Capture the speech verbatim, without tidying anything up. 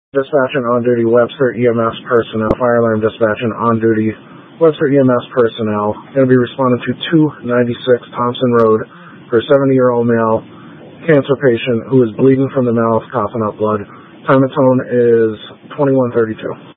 Dispatch and on-duty Webster E M S personnel, fire alarm dispatch and on-duty Webster E M S personnel, going to be responding to two ninety-six Thompson Road for a seventy-year-old male cancer patient who is bleeding from the mouth, coughing up blood. Time of tone is twenty-one thirty-two.